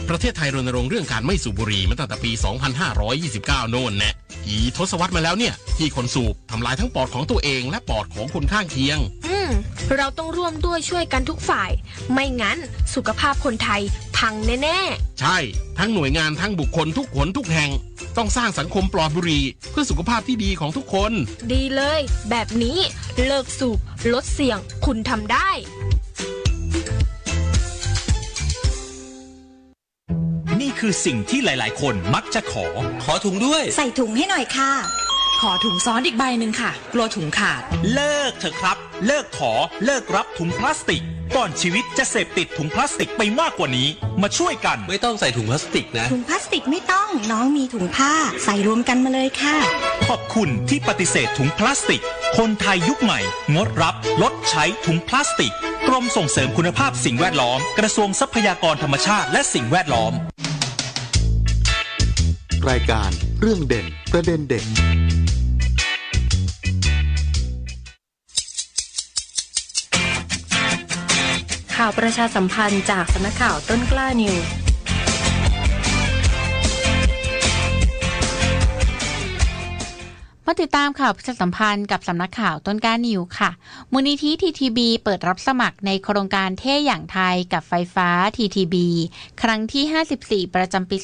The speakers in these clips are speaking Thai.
ประเทศไทยรณรงค์เรื่องการไม่สูบบุหรี่มาตั้งแต่ปี 2529 โน่นแน่กี่ทศวรรษมาแล้วเนี่ยที่คนสูบทำลายทั้งปอดของตัวเองและปอดของคนข้างเคียงเราต้องร่วมด้วยช่วยกันทุกฝ่ายไม่งั้นสุขภาพคนไทยพังแน่ๆใช่ทั้งหน่วยงานทั้งบุคคลทุกหนทุกแห่งต้องสร้างสังคมปลอดบุหรี่เพื่อสุขภาพที่ดีของทุกคนดีเลยแบบนี้เลิกสูบลดเสี่ยงคุณทำได้นี่คือสิ่งที่หลายๆคนมักจะขอถุงด้วยใส่ถุงให้หน่อยค่ะขอถุงซ้อนอีกใบหนึ่งค่ะกลัวถุงขาดเลิกเถอะครับเลิกเลิกรับถุงพลาสติกก่อนชีวิตจะเสพติดถุงพลาสติกไปมากกว่านี้มาช่วยกันไม่ต้องใส่ถุงพลาสติกนะถุงพลาสติกไม่ต้องน้องมีถุงผ้าใส่รวมกันมาเลยค่ะขอบคุณที่ปฏิเสธถุงพลาสติกคนไทยยุคใหม่งดรับลดใช้ถุงพลาสติกกรมส่งเสริมคุณภาพสิ่งแวดล้อมกระทรวงทรัพยากรธรรมชาติและสิ่งแวดล้อมรายการเรื่องเด่นประเด็นเด่นข่าวประชาสัมพันธ์จากสำนักข่าวต้นกล้านิวมาติดตามข่าวประชาสัมพันธ์กับสำนักข่าวต้นกล้านิวค่ะมูลนิธิ TTB เปิดรับสมัครในโครงการเท่อย่างไทยกับไฟฟ้า TTB ครั้งที่54ประจำปี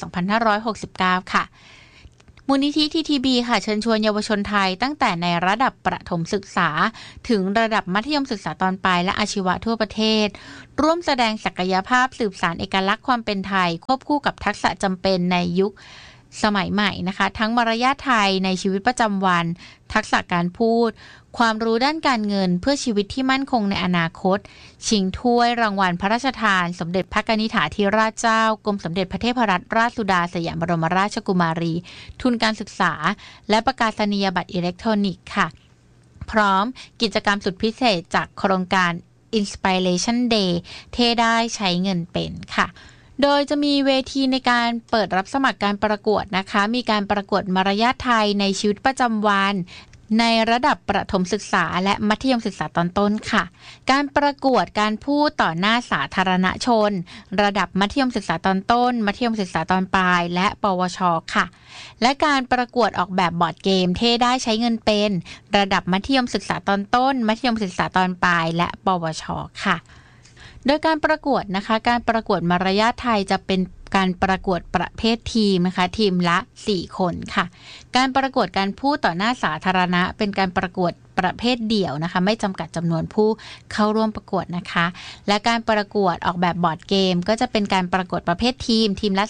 2569ค่ะมูลนิธิ TTB ค่ะเชิญชวนเยาวชนไทยตั้งแต่ในระดับประถมศึกษาถึงระดับมัธยมศึกษาตอนปลายและอาชีวะทั่วประเทศร่วมแสดงศักยภาพสืบสานเอกลักษณ์ความเป็นไทยควบคู่กับทักษะจำเป็นในยุคสมัยใหม่นะคะทั้งมารยาทไทยในชีวิตประจำวันทักษะการพูดความรู้ด้านการเงินเพื่อชีวิตที่มั่นคงในอนาคตชิงถ้วยรางวัลพระราชทานสมเด็จพระนิธิธิราชเจ้ากรมสมเด็จพระเทพรัตนราชสุดาสยามบรมราชกุมารีทุนการศึกษาและประกาศนียบัตรอิเล็กทรอนิกส์ค่ะพร้อมกิจกรรมสุดพิเศษจากโครงการ Inspiration Day เท่ได้ใช้เงินเป็นค่ะโดยจะมีเวทีในการเปิดรับสมัครการประกวดนะคะมีการประกวดมารยาทไทยในชีวิตประจำวันในระดับประถมศึกษาและมัธยมศึกษาตอนต้นค่ะการประกวดการพูดต่อหน้าสาธารณชนระดับมัธยมศึกษาตอนต้นมัธยมศึกษาตอนปลายและปวชค่ะและการประกวดออกแบบบอร์ดเกมเท่ได้ใช้เงินเป็นระดับมัธยมศึกษาตอนต้นมัธยมศึกษาตอนปลายและปวชค่ะโดยการประกวดนะคะการประกวดมารยาทไทยจะเป็นการประกวดประเภททีมนะคะทีมละ4คนค่ะการประกวดการพูดต่อหน้าสาธารณะเป็นการประกวดประเภทเดี่ยวนะคะไม่จำกัดจำนวนผู้เข้าร่วมประกวดนะคะและการประกวดออกแบบบอร์ดเกมก็จะเป็นการประกวดประเภททีมละ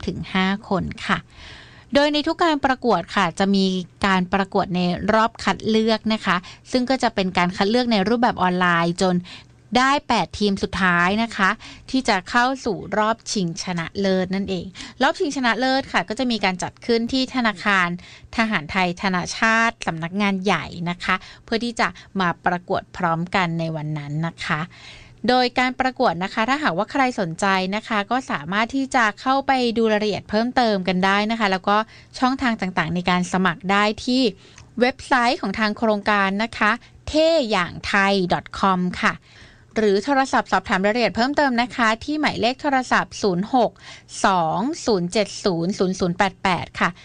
3-5 คนค่ะโดยในทุกการประกวดค่ะจะมีการประกวดในรอบคัดเลือกนะคะซึ่งก็จะเป็นการคัดเลือกในรูปแบบออนไลน์จนได้8ทีมสุดท้ายนะคะที่จะเข้าสู่รอบชิงชนะเลิศนั่นเองรอบชิงชนะเลิศค่ะก็จะมีการจัดขึ้นที่ธนาคารทหารไทยธนาชาติสำนักงานใหญ่นะคะเพื่อที่จะมาประกวดพร้อมกันในวันนั้นนะคะโดยการประกวดนะคะถ้าหากว่าใครสนใจนะคะก็สามารถที่จะเข้าไปดูรายละเอียดเพิ่มเติมกันได้นะคะแล้วก็ช่องทางต่างๆในการสมัครได้ที่เว็บไซต์ของทางโครงการนะคะเท่อย่างไทย .com ค่ะหรือโทรศัพท์สอบถามรายละเอียดเพิ่มเติมนะคะที่หมายเลขโทรศัพท์0620700088ค่ะ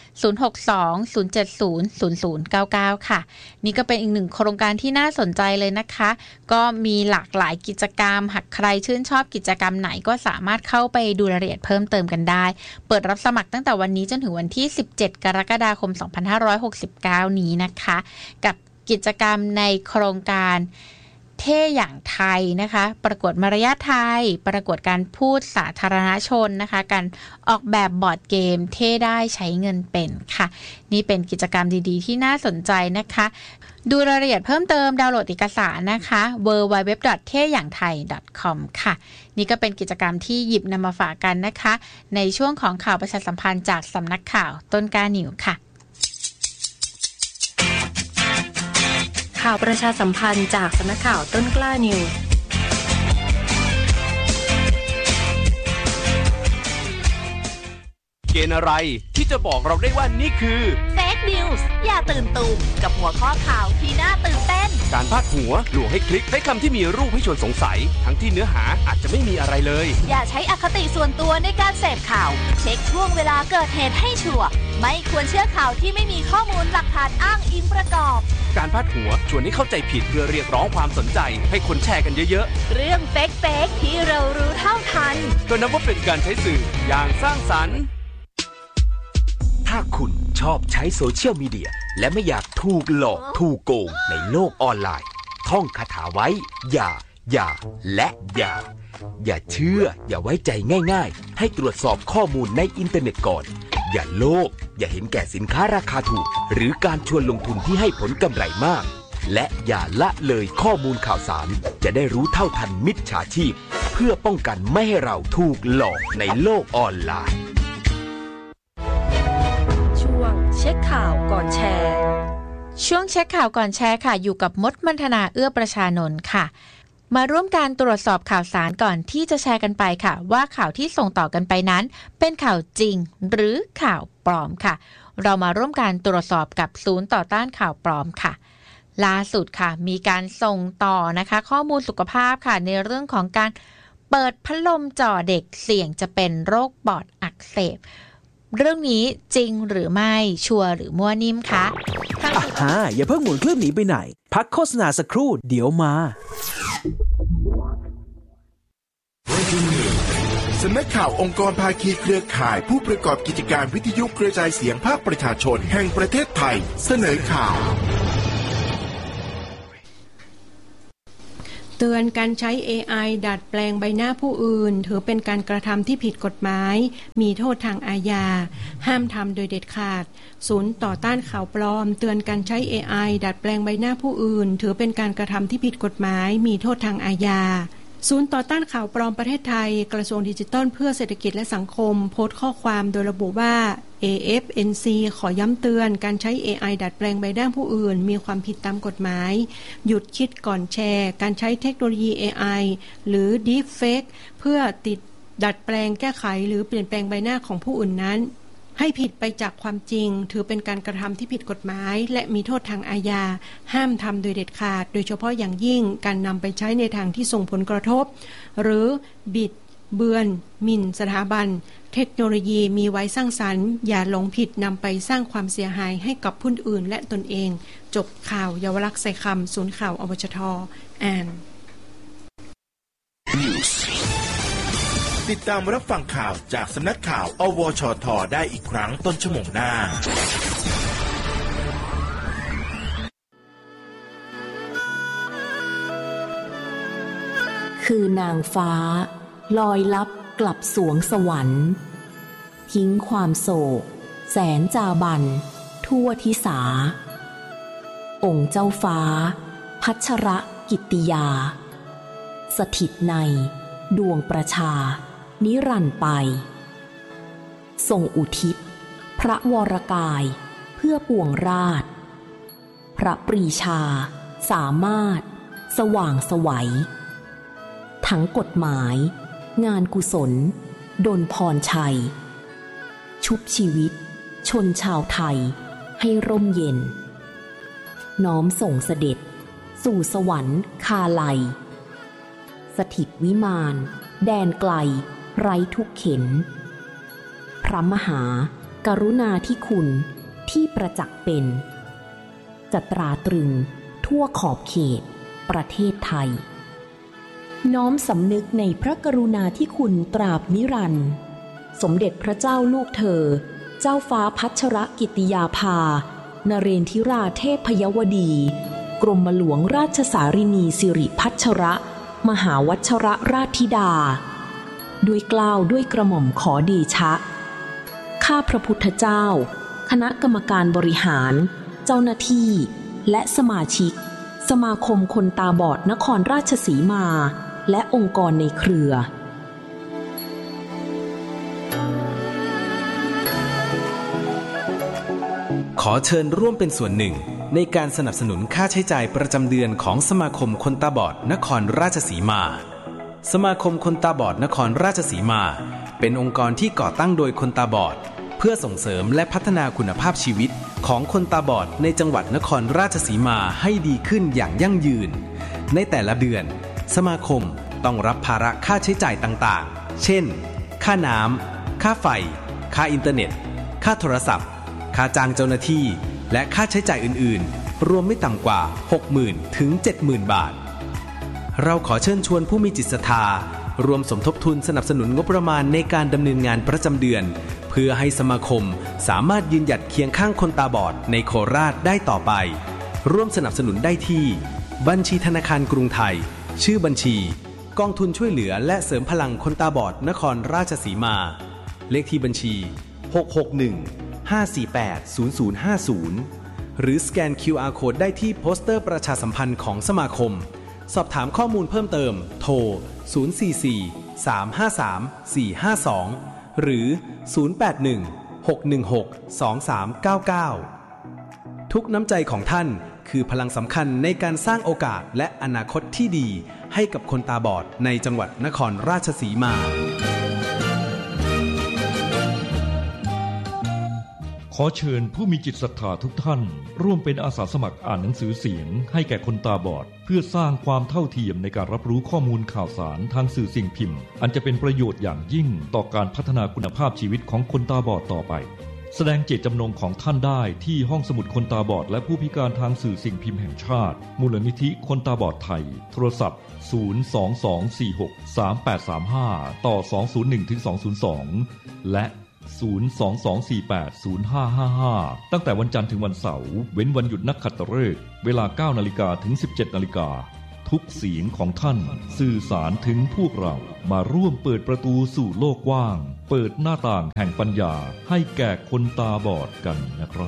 0620700099ค่ะนี่ก็เป็นอีกหนึ่งโครงการที่น่าสนใจเลยนะคะก็มีหลากหลายกิจกรรมหากใครชื่นชอบกิจกรรมไหนก็สามารถเข้าไปดูรายละเอียดเพิ่มเติมกันได้เปิดรับสมัครตั้งแต่วันนี้จนถึงวันที่17กรกฎาคม2569นี้นะคะกับกิจกรรมในโครงการเท่อย่างไทยนะคะประกวดมารยาทไทยประกวดการพูดสาธารณชนนะคะการออกแบบบอร์ดเกมเท่ได้ใช้เงินเป็นค่ะนี่เป็นกิจกรรมดีๆที่น่าสนใจนะคะดูรายละเอียดเพิ่มเติมดาวน์โหลดเอกสารนะคะ www.thayangthai.com ค่ะนี่ก็เป็นกิจกรรมที่หยิบนำมาฝากกันนะคะในช่วงของข่าวประชาสัมพันธ์จากสำนักข่าวต้นกล้านิวค่ะข่าวประชาสัมพันธ์จากสำนักข่าวต้นกล้านิวเกณฑ์อะไรที่จะบอกเราได้ว่านี่คือ Fake News อย่าตื่นตูมกับหัวข้อข่าวที่น่าตื่นเต้นการพาดหัวลวงให้คลิกใช้คำที่มีรูปให้ชวนสงสัยทั้งที่เนื้อหาอาจจะไม่มีอะไรเลยอย่าใช้อคติส่วนตัวในการเสพข่าวเช็คช่วงเวลาเกิดเหตุให้ชัวร์ไม่ควรเชื่อข่าวที่ไม่มีข้อมูลหลักฐานอ้างอิงประกอบการพาดหัวชวนให้เข้าใจผิดเพื่อเรียกร้องความสนใจให้คนแชร์กันเยอะๆเรื่องเฟกที่เรารู้เท่าทันก็นับว่าเป็นการใช้สื่ออย่างสร้างสรรค์ถ้าคุณชอบใช้โซเชียลมีเดียและไม่อยากถูกหลอกถูกโกงในโลกออนไลน์ท่องคาถาไว้อย่าและอย่าเชื่ออย่าไว้ใจง่ายๆให้ตรวจสอบข้อมูลในอินเทอร์เน็ตก่อนอย่าโลภอย่าเห็นแก่สินค้าราคาถูกหรือการชวนลงทุนที่ให้ผลกำไรมากและอย่าละเลยข้อมูลข่าวสารจะได้รู้เท่าทันมิจฉาชีพเพื่อป้องกันไม่ให้เราถูกหลอกในโลกออนไลน์ช่วงเช็คข่าวก่อนแชร์ช่วงเช็คข่าวก่อนแชร์ค่ะอยู่กับมดมัณฑนาเอื้อประชานนท์ค่ะมาร่วมการตรวจสอบข่าวสารก่อนที่จะแชร์กันไปค่ะว่าข่าวที่ส่งต่อกันไปนั้นเป็นข่าวจริงหรือข่าวปลอมค่ะเรามาร่วมการตรวจสอบกับศูนย์ต่อต้านข่าวปลอมค่ะล่าสุดค่ะมีการส่งต่อนะคะข้อมูลสุขภาพค่ะในเรื่องของการเปิดพัดลมจ่อเด็กเสี่ยงจะเป็นโรคปอดอักเสบเรื่องนี้จริงหรือไม่ชัวร์หรือมั่วนิ่มคะอย่าเพิ่งหมุนเครื่องหนีไปไหนพักโฆษณาสักครู่เดี๋ยวมาสำนักข่าวองค์กรภาคีเครือข่ายผู้ประกอบกิจการวิทยุกระจายเสียงภาคประชาชนแห่งประเทศไทยเสนอข่าวเตือนการใช้ AI ดัดแปลงใบหน้าผู้อื่นถือเป็นการกระทำที่ผิดกฎหมายมีโทษทางอาญาห้ามทำโดยเด็ดขาดศูนย์ต่อต้านข่าวปลอมเตือนการใช้ AI ดัดแปลงใบหน้าผู้อื่นถือเป็นการกระทำที่ผิดกฎหมายมีโทษทางอาญาศูนย์ต่อต้านข่าวปลอมประเทศไทยกระทรวงดิจิทัลเพื่อเศรษฐกิจและสังคมโพสต์ข้อความโดยระบุว่า AFNC ขอย้ำเตือนการใช้ AI ดัดแปลงใบหน้าผู้อื่นมีความผิดตามกฎหมายหยุดคิดก่อนแชร์การใช้เทคโนโลยี AI หรือ Deepfake เพื่อดัดแปลงแก้ไขหรือเปลี่ยนแปลงใบหน้าของผู้อื่นนั้นให้ผิดไปจากความจริงถือเป็นการกระทำที่ผิดกฎหมายและมีโทษทางอาญาห้ามทำโดยเด็ดขาดโดยเฉพาะอย่างยิ่งการนำไปใช้ในทางที่ส่งผลกระทบหรือบิดเบือนหมิ่นสถาบันเทคโนโลยีมีไว้สร้างสรรค์อย่าหลงผิดนำไปสร้างความเสียหายให้กับผู้อื่นและตนเองจบข่าวเยาวลักษณ์ใส่คำศูนย์ข่าวอวชท.อ่านติดตามรับฟังข่าวจากสำนักข่าวอวชท.ได้อีกครั้งต้นชั่วโมงหน้าคือนางฟ้าลอยลับกลับสวงสวรรค์ทิ้งความโศกแสนจาบันทั่วทิสาองค์เจ้าฟ้าพัชรกิตติยาสถิตในดวงประชานิรันดร์ไปทรงอุทิศพระวรกายเพื่อปวงราชพระปรีชาสามารถสว่างไสวทั้งกฎหมายงานกุศลดลพรชัยชุบชีวิตชนชาวไทยให้ร่มเย็นน้อมส่งเสด็จสู่สวรรค์คาลัยสถิตวิมานแดนไกลไร้ทุกเข็ญพระมหากรุณาธิคุณที่ประจักษ์เป็นจะตราตรึงทั่วขอบเขตประเทศไทยน้อมสำนึกในพระกรุณาธิคุณตราบนิรันดร์สมเด็จพระเจ้าลูกเธอเจ้าฟ้าพัชรกิติยาภานเรนทิราเทพยวดีกรมหลวงราชสารินีสิริพัชรมหาวัชรราชธิดาด้วยเกล้าด้วยกระหม่อมขอเดชะข้าพระพุทธเจ้าคณะกรรมการบริหารเจ้าหน้าที่และสมาชิกสมาคมคนตาบอดนครราชสีมาและองค์กรในเครือขอเชิญร่วมเป็นส่วนหนึ่งในการสนับสนุนค่าใช้จ่ายประจำเดือนของสมาคมคนตาบอดนครราชสีมาสมาคมคนตาบอดนครราชสีมาเป็นองค์กรที่ก่อตั้งโดยคนตาบอดเพื่อส่งเสริมและพัฒนาคุณภาพชีวิตของคนตาบอดในจังหวัดนครราชสีมาให้ดีขึ้นอย่างยั่งยืนในแต่ละเดือนสมาคมต้องรับภาระค่าใช้จ่ายต่างๆเช่นค่าน้ำค่าไฟค่าอินเทอร์เน็ตค่าโทรศัพท์ค่าจ้างเจ้าหน้าที่และค่าใช้จ่ายอื่นๆรวมไม่ต่ำกว่า 60,000 ถึง 70,000 บาทเราขอเชิญชวนผู้มีจิตศรัทธารวมสมทบทุนสนับสนุนงบประมาณในการดำเนินงานประจำเดือนเพื่อให้สมาคมสามารถยืนหยัดเคียงข้างคนตาบอดในโคราชได้ต่อไปร่วมสนับสนุนได้ที่บัญชีธนาคารกรุงไทยชื่อบัญชีกองทุนช่วยเหลือและเสริมพลังคนตาบอดนครราชสีมาเลขที่บัญชี661-548-0050หรือสแกน QR Code ได้ที่โปสเตอร์ประชาสัมพันธ์ของสมาคมสอบถามข้อมูลเพิ่มเติมโทร044-353-452หรือ081-616-2399ทุกน้ำใจของท่านคือพลังสำคัญในการสร้างโอกาสและอนาคตที่ดีให้กับคนตาบอดในจังหวัดนครราชสีมาขอเชิญผู้มีจิตศรัทธาทุกท่านร่วมเป็นอาสาสมัครอ่านหนังสือเสียงให้แก่คนตาบอดเพื่อสร้างความเท่าเทียมในการรับรู้ข้อมูลข่าวสารทางสื่อสิ่งพิมพ์อันจะเป็นประโยชน์อย่างยิ่งต่อการพัฒนาคุณภาพชีวิตของคนตาบอดต่อไปแสดงเจตจำนงของท่านได้ที่ห้องสมุดคนตาบอดและผู้พิการทางสื่อสิ่งพิมพ์แห่งชาติมูลนิธิคนตาบอดไทยโทรศัพท์022463835ต่อ201-202และ022480555ตั้งแต่วันจันทร์ถึงวันเสาร์เว้นวันหยุดนักขัตฤกษ์เวลา 9:00 นถึง 17:00 นทุกเสียงของท่านสื่อสารถึงพวกเรามาร่วมเปิดประตูสู่โลกกว้างเปิดหน้าต่างแห่งปัญญาให้แก่คนตาบอดกันนะครับ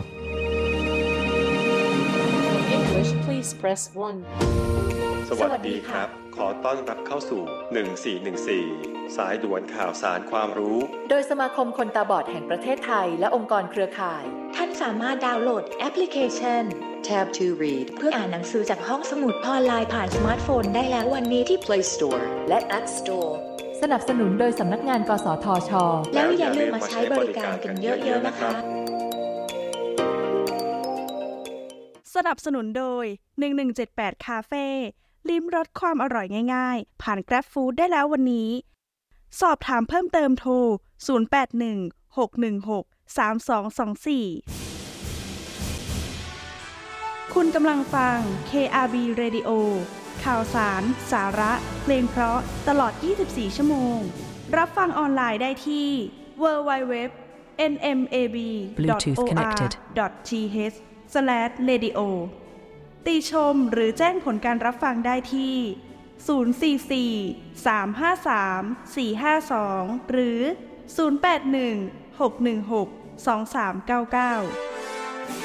English please press 1 สวัสดีครับขอต้อนรับเข้าสู่1414สายด่วนข่าวสารความรู้โดยสมาคมคนตาบอดแห่งประเทศไทยและองค์กรเครือข่ายท่านสามารถดาวน์โหลดแอปพลิเคชัน Tab to Read เพื่ออ่านหนังสือจากห้องสมุดออนไลน์ผ่านสมาร์ทโฟนได้แล้ววันนี้ที่ Play Store และ App Store สนับสนุนโดยสำนักงานกสทช. แล้วอย่าลืมมาใช้บริการกันเยอะๆนะคะสนับสนุนโดย1178คาเฟ่ลิ้มรสความอร่อยง่ายๆผ่าน Grab Food ได้แล้ววันนี้สอบถามเพิ่มเติมโทร0816163224คุณกำลังฟัง KRB Radio ข่าวสารสาระเพลงเพราะตลอด24ชั่วโมงรับฟังออนไลน์ได้ที่ www.nmab.or.th/radio ติชมหรือแจ้งผลการรับฟังได้ที่044-353-452หรือ081-616-2399